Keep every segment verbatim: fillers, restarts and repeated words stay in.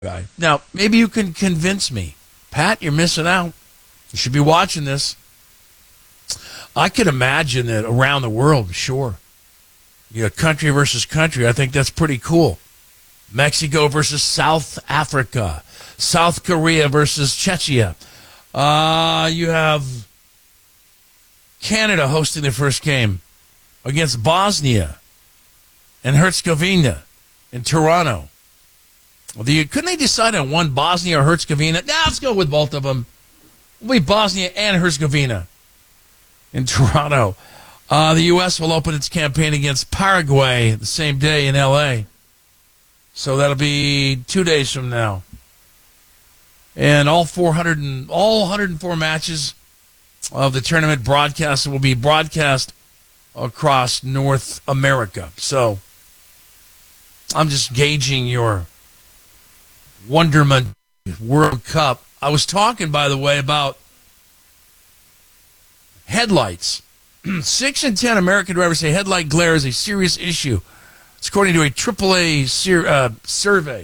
guy. Now, maybe you can convince me. Pat, you're missing out. You should be watching this. I could imagine that around the world, sure. You know, country versus country, I think that's pretty cool. Mexico versus South Africa. South Korea versus Czechia. Uh, you have Canada hosting their first game against Bosnia and Herzegovina in Toronto. Well, the, couldn't they decide on one, Bosnia or Herzegovina? Now let's go with both of them. It'll be Bosnia and Herzegovina in Toronto. Uh, the U S will open its campaign against Paraguay the same day in L A. So that'll be two days from now. And all four hundred and all one hundred four matches of the tournament broadcast will be broadcast across North America. So I'm just gauging your wonderment World Cup. I was talking, by the way, about headlights. Six in ten American drivers say headlight glare is a serious issue. It's according to a triple A ser- uh, survey.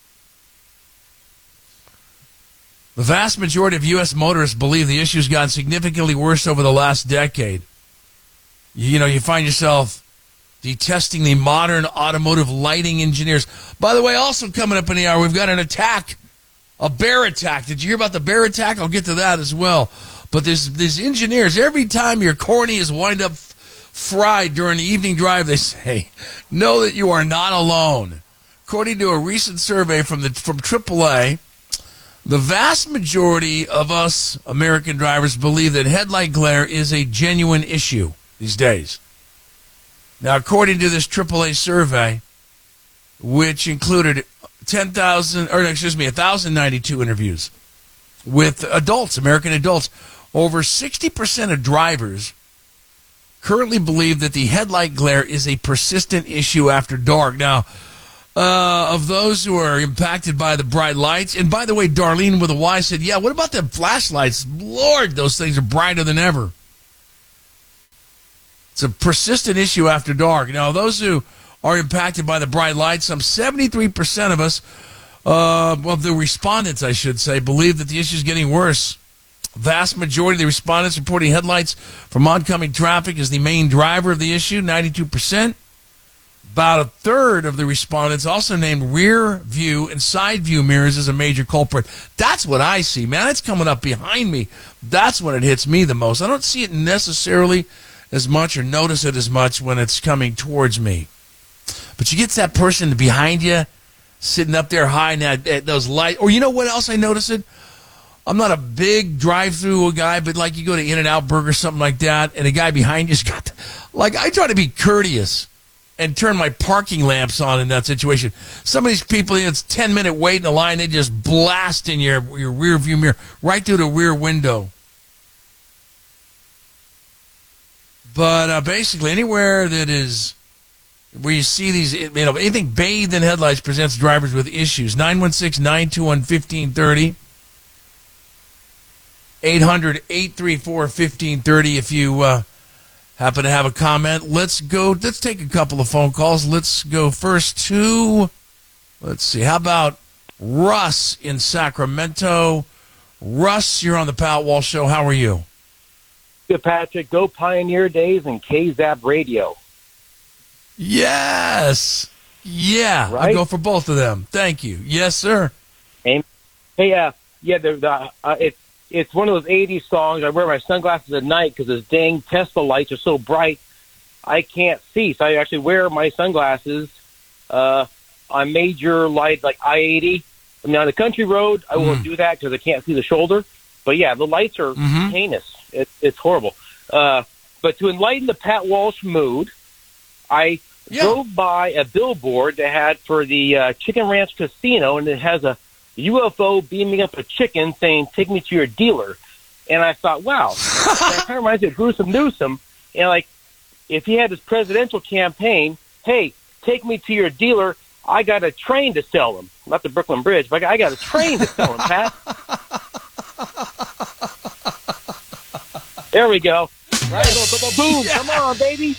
The vast majority of U S motorists believe the issue's gotten significantly worse over the last decade. You know, you find yourself detesting the modern automotive lighting engineers. By the way, also coming up in the hour, we've got an attack, a bear attack. Did you hear about the bear attack? I'll get to that as well. But there's these engineers, every time your corneas wind up fried during the evening drive, they say, know that you are not alone. According to a recent survey from the from triple A, the vast majority of us American drivers believe that headlight glare is a genuine issue these days. Now, according to this triple A survey, which included ten thousand, or excuse me, one thousand ninety-two interviews with adults, American adults, over sixty percent of drivers currently believe that the headlight glare is a persistent issue after dark. Now, uh, of those who are impacted by the bright lights, and by the way, Darlene with a Y said, yeah, what about the flashlights? Lord, those things are brighter than ever. It's a persistent issue after dark. Now, those who are impacted by the bright lights, some seventy-three percent of us, uh, well, the respondents, I should say, believe that the issue is getting worse. Vast majority of the respondents reporting headlights from oncoming traffic is the main driver of the issue, ninety-two percent. About a third of the respondents also named rear view and side view mirrors as a major culprit. That's what I see, man. It's coming up behind me. That's when it hits me the most. I don't see it necessarily as much or notice it as much when it's coming towards me. But you get that person behind you sitting up there high in that, at those lights. Or you know what else I notice it? I'm not a big drive-through guy, but like you go to In-N-Out Burger, something like that, and a guy behind you's got, like, I try to be courteous and turn my parking lamps on in that situation. Some of these people, it's ten-minute wait in the line, they just blast in your, your rear view mirror right through the rear window. But uh, basically, anywhere that is, where you see these, you know, anything bathed in headlights presents drivers with issues. nine one six, nine two one, one five three zero. eight hundred, eight three four, one five three zero if you uh, happen to have a comment. Let's go, let's take a couple of phone calls. Let's go first to, let's see, how about Russ in Sacramento? Russ, you're on the Pat Walsh Show. How are you? Good, Patrick. Go Pioneer Days and K-Zap Radio. Yes. Yeah. Right? I go for both of them. Thank you. Yes, sir. Hey, uh, yeah, the, the, uh, it's it's one of those eighties songs. I wear my sunglasses at night because those dang Tesla lights are so bright I can't see. So I actually wear my sunglasses uh, on major lights like I eighty. I mean, on the country road, I mm. won't do that because I can't see the shoulder. But, yeah, the lights are mm-hmm. heinous. It, it's horrible. Uh, but to enlighten the Pat Walsh mood, I yeah. drove by a billboard that had for the uh, Chicken Ranch Casino, and it has a U F O beaming up a chicken saying, take me to your dealer. And I thought, wow, that kind of reminds me of Gruesome Newsom. And, like, if he had his presidential campaign, hey, take me to your dealer, I got a train to sell him. Not the Brooklyn Bridge, but I got a train to sell him, Pat. There we go. Right? Boom. Yeah. Come on, baby.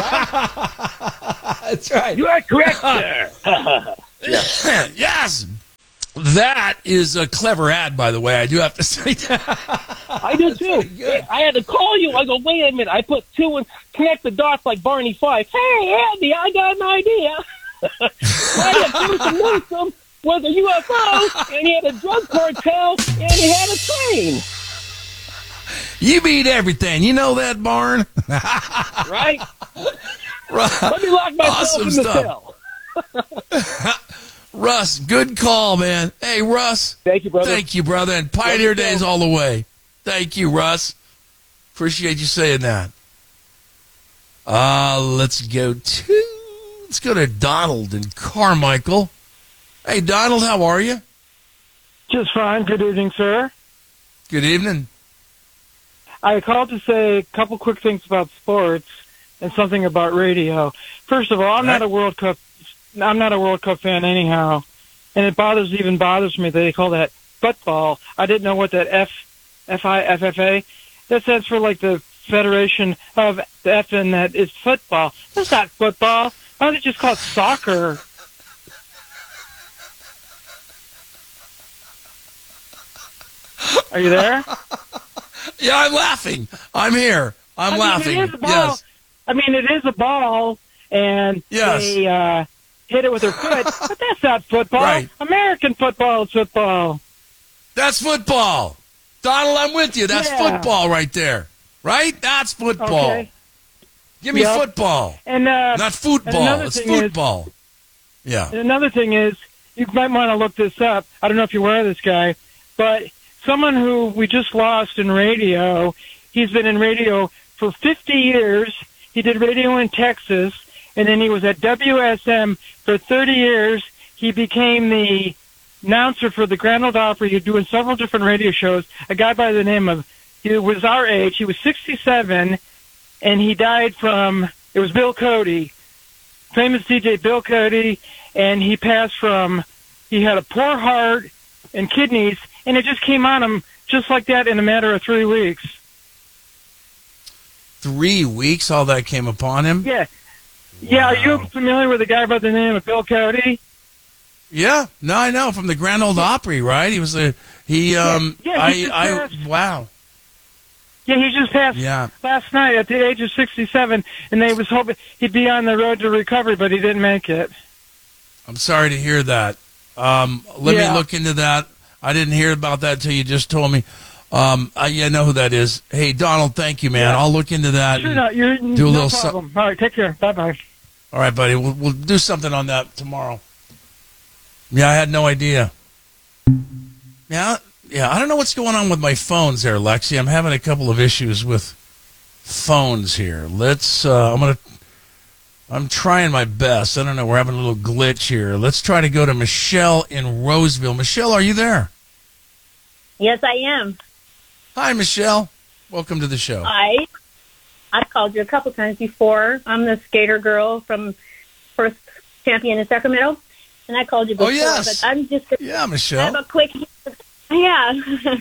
Right? That's right. You are correct, sir. Yeah. Yes. That is a clever ad, by the way. I do have to say that. I did too. I had to call you. I go, wait a minute. I put two and connect the dots like Barney Fife. Hey, Andy, I got an idea. I had Bruce Newsom was a U F O, and he had a drug cartel, and he had a train. You beat everything. You know that, Barn? Right? Right. Let me lock myself Awesome in the stuff. cell. Russ, good call, man. Hey, Russ. Thank you, brother. Thank you, brother. And Pioneer you, Days all the way. Thank you, Russ. Appreciate you saying that. Uh, let's go to let's go to Donald and Carmichael. Hey, Donald, how are you? Just fine. Good evening, sir. Good evening. I called to say a couple quick things about sports and something about radio. First of all, I'm Right. not a World Cup. I'm not a World Cup fan anyhow, and it bothers even bothers me that they call that football. I didn't know what that F, F I F F A. That stands for like the Federation of the F, and that is football. That's not football. Why don't they just call it soccer? Are you there? Yeah, I'm laughing. I'm here. I'm I mean, laughing. It is a ball. Yes. I mean, it is a ball, and Yes. they uh, hit it with their foot, but that's not football. Right. American football is football. That's football. Donald, I'm with you. That's Yeah. football right there. Right? That's football. Okay. Give me Yep. football. And uh, Not and football. another It's thing is- football. Yeah. and another thing is, you might want to look this up. I don't know if you're aware of this guy, but someone who we just lost in radio, he's been in radio for fifty years. He did radio in Texas, and then he was at W S M for thirty years. He became the announcer for the Grand Ole Opry. He was doing several different radio shows. A guy by the name of, he was our age. He was sixty-seven, and he died from, it was Bill Cody, famous D J Bill Cody, and he passed from, he had a poor heart and kidneys, and it just came on him just like that in a matter of three weeks. Three weeks, all that came upon him? Yeah. Yeah, are you Wow. familiar with a guy by the name of Bill Cody? Yeah. No, I know. From the Grand Ole Opry, right? He was a, he, um, Yeah, he just I, I, passed. wow. Yeah, he just passed Yeah. last night at the age of sixty-seven, and they was hoping he'd be on the road to recovery, but he didn't make it. I'm sorry to hear that. Um, let Yeah. me look into that. I didn't hear about that until you just told me. Um, I, yeah, I know who that is. Hey, Donald, thank you, man. Yeah. I'll look into that. Sure, and- no, you're do a no little so- problem. All right, take care. Bye-bye. All right, buddy. We'll, we'll do something on that tomorrow. Yeah, I had no idea. Yeah, yeah. I don't know what's going on with my phones there, Lexi. I'm having a couple of issues with phones here. Let's. Uh, I'm gonna. I'm trying my best. I don't know. We're having a little glitch here. Let's try to go to Michelle in Roseville. Michelle, are you there? Yes, I am. Hi, Michelle. Welcome to the show. I I've called you a couple times before. I'm the skater girl from First Champion in Sacramento, and I called you before. Oh, yes. But I'm just Yeah, I have Michelle. a quick. Yeah,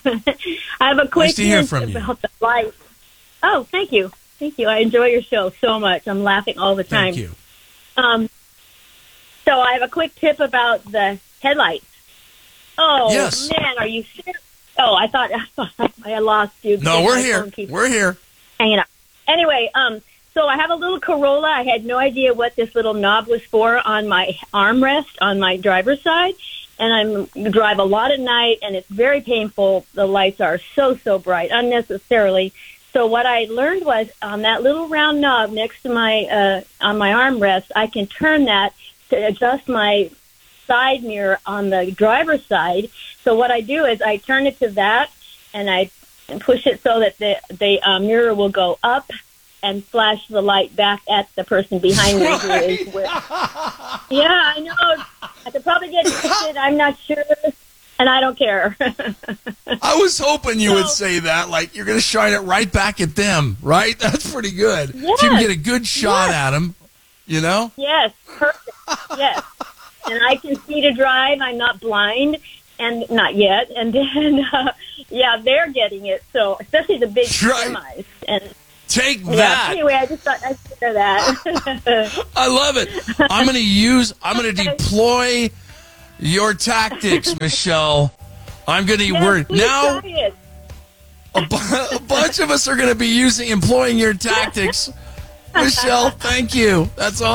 I have a quick Nice to hear hint from you. about the light. Oh, thank you, thank you. I enjoy your show so much. I'm laughing all the time. Thank you. Um, so I have a quick tip about the headlights. Oh Yes. man, are you serious? Oh, I thought I lost you. No, because we're my here. phone keeps We're here. hanging up. Anyway, um, so I have a little Corolla. I had no idea what this little knob was for on my armrest on my driver's side, and I drive a lot at night, and it's very painful. The lights are so so bright, unnecessarily. So what I learned was on that little round knob next to my uh, on my armrest, I can turn that to adjust my side mirror on the driver's side. So what I do is I turn it to that, and I push it so that the the uh, mirror will go up and flash the light back at the person behind me. Who is with. Yeah, I know. I could probably get addicted. I'm not sure, and I don't care. I was hoping you would So- say that, like you're going to shine it right back at them, right? That's pretty good. If you can Yes. get a good shot Yes. at them, you know? Yes, perfect. Yes, and I can see to drive. I'm not blind, and not yet. And then, uh, yeah, they're getting it. So especially the big Right. semis. And Take yeah. that. Anyway, I just thought I'd share that. I love it. I'm going to use, I'm going to Okay. deploy Your tactics, Michelle. I'm going to Yes, word please now. try it. A, bu- a bunch of us are going to be using employing your tactics. Michelle, thank you. That's awesome.